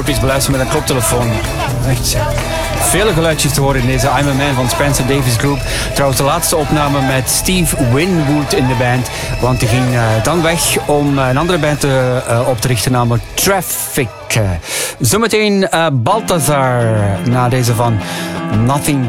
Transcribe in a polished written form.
ook eens beluisteren met een koptelefoon. Echt vele geluidjes te horen in deze I'm a Man van Spencer Davis Group. Trouwens de laatste opname met Steve Winwood in de band. Want die ging dan weg om een andere band op te richten, namelijk Traffic. Zometeen Balthazar na deze van Nothing